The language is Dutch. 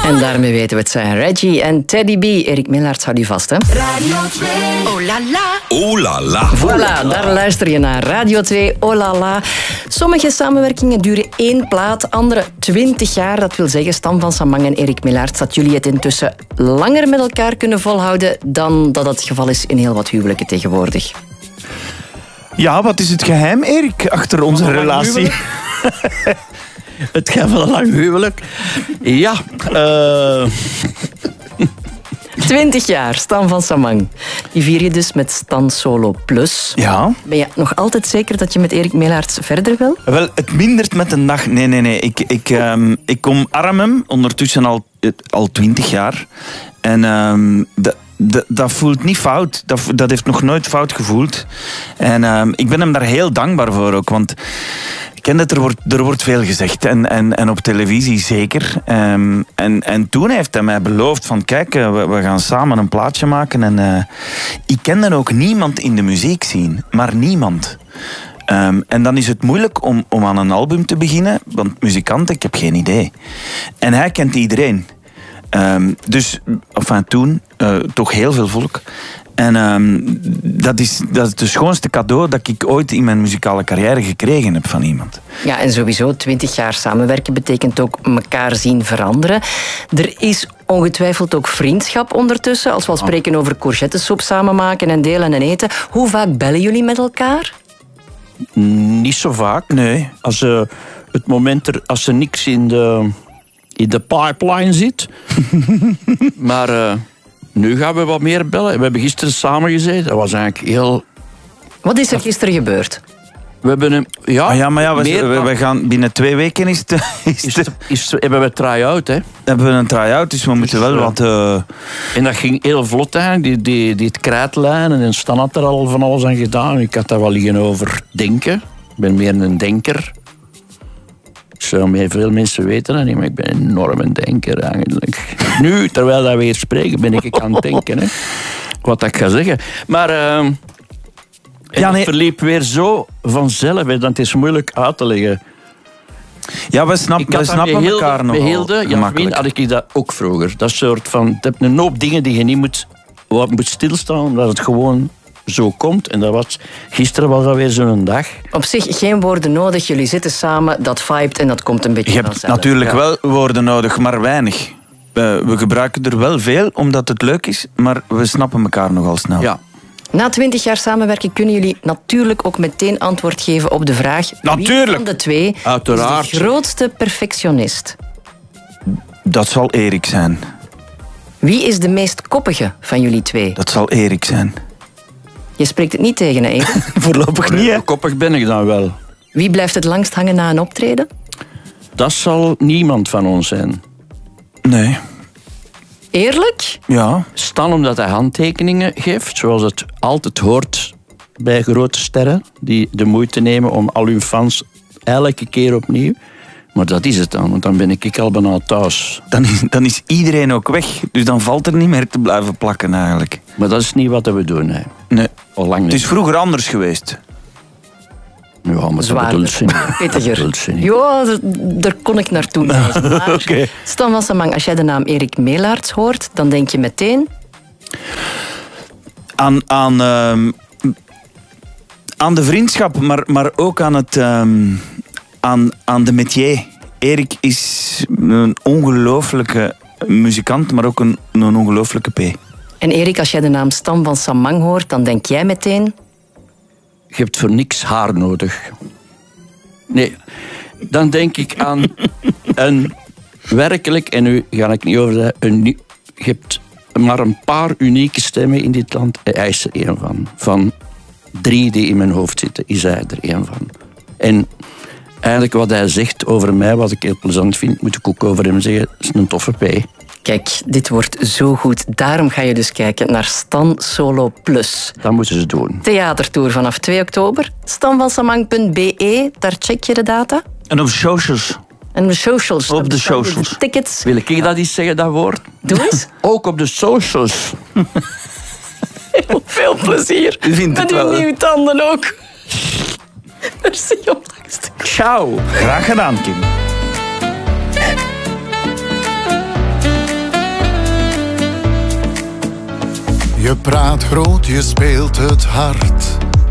En daarmee weten we het zijn. Reggie en Teddy B. Erik Meelaerts, hou die vast, hè. Radio 2. Oh la la. Oh la la. Voilà, daar luister je naar. Radio 2, oh la la. Sommige samenwerkingen duren 1 plaat, andere 20 jaar. Dat wil zeggen, Stan van Samang en Erik Meelaerts, dat jullie het intussen langer met elkaar kunnen volhouden dan dat het geval is in heel wat huwelijken tegenwoordig. Ja, wat is het geheim, Erik, achter onze relatie? Het gaat van een lang huwelijk. Ja. 20 jaar, Stan van Samang. Die vier je dus met Stan Solo Plus. Ja. Ben je nog altijd zeker dat je met Erik Meelaerts verder wil? Wel, het mindert met een dag. Nee. Ik omarm hem ondertussen al 20 jaar. En dat voelt niet fout. Dat heeft nog nooit fout gevoeld. En ik ben hem daar heel dankbaar voor ook. Want ik ken dat er wordt veel gezegd. En op televisie zeker. En toen heeft hij mij beloofd van kijk, we gaan samen een plaatje maken. En ik kende ook niemand in de muziek zien. Maar niemand. En dan is het moeilijk om aan een album te beginnen. Want muzikanten, ik heb geen idee. En hij kent iedereen. Dus, toen, toch heel veel volk. En dat is de schoonste cadeau dat ik ooit in mijn muzikale carrière gekregen heb van iemand. Ja, en sowieso 20 jaar samenwerken betekent ook elkaar zien veranderen. Er is ongetwijfeld ook vriendschap ondertussen. Als we al spreken over courgettesoep samen maken en delen en eten. Hoe vaak bellen jullie met elkaar? Niet zo vaak. Nee. Als er niks in de pipeline zit. Maar nu gaan we wat meer bellen. We hebben gisteren samen gezeten. Dat was eigenlijk heel... Wat is er gisteren gebeurd? We hebben een... we gaan binnen 2 weken hebben we try-out, hè. Hebben we een try-out, dus we moeten wel wat... En dat ging heel vlot eigenlijk, die krijtlijnen. En Stan had er al van alles aan gedaan. Ik had daar wel liggen over denken. Ik ben meer een denker. Veel mensen weten dat niet, maar ik ben een enorme denker eigenlijk. Nu, terwijl dat we hier spreken, ben ik aan het denken. Hè. Wat ik ga zeggen. Maar het verliep weer zo vanzelf. Hè, dat het is moeilijk uit te leggen. Ja, we snappen elkaar nog gemakkelijk. Had ik dat ook vroeger. Dat soort van... Je hebt een hoop dingen die je niet moet stilstaan, omdat het gewoon zo komt. En dat was gisteren was alweer zo'n dag. Op zich geen woorden nodig. Jullie zitten samen, dat vibet en dat komt een beetje vanzelf. Je hebt natuurlijk wel woorden nodig, maar weinig. We gebruiken er wel veel, omdat het leuk is, maar we snappen elkaar nogal snel. Ja. Na 20 jaar samenwerken kunnen jullie natuurlijk ook meteen antwoord geven op de vraag... Natuurlijk. Wie van de twee Uiteraard. is de grootste perfectionist? Dat zal Erik zijn. Wie is de meest koppige van jullie twee? Dat zal Erik zijn. Je spreekt het niet tegen, hè, Erik? Voorlopig niet, hè? Koppig ben ik dan wel. Wie blijft het langst hangen na een optreden? Dat zal niemand van ons zijn. Nee. Eerlijk? Ja. Stan omdat hij handtekeningen geeft, zoals het altijd hoort bij grote sterren, die de moeite nemen om al hun fans elke keer opnieuw. Maar dat is het dan, want dan ben ik al bijna thuis. Dan is iedereen ook weg, dus dan valt er niet meer te blijven plakken eigenlijk. Maar dat is niet wat we doen, hè. Nee. Al lang niet. Het is vroeger anders geweest. Ja, maar Zwaarder, pittiger. Ja, daar kon ik naartoe. Maar Okay. Stan van Samang, als jij de naam Erik Meelaerts hoort, dan denk je meteen... Aan de vriendschap, maar ook aan het... aan de métier. Erik is een ongelooflijke muzikant, maar ook een ongelooflijke P. En Erik, als jij de naam Stan van Samang hoort, dan denk jij meteen... Je hebt voor niks haar nodig. Nee, dan denk ik aan een werkelijk, en nu ga ik niet over zeggen, je hebt maar een paar unieke stemmen in dit land. Hij is er één van. Van 3 die in mijn hoofd zitten, is hij er één van. En eigenlijk wat hij zegt over mij, wat ik heel plezant vind, moet ik ook over hem zeggen, is een toffe P. Kijk, dit wordt zo goed. Daarom ga je dus kijken naar Stan Solo Plus. Dat moeten ze doen. Theatertour vanaf 2 oktober. stanvansamang.be, daar check je de data. En op socials. En de socials. Op de socials. De tickets. Wil ik dat eens zeggen, dat woord? Doe eens. Ook op de socials. Heel veel plezier. U vindt het met uw wel, hè? nieuwe tanden ook. Merci om langs te komen. Ciao. Graag gedaan, Kim. Je praat groot, je speelt het hard.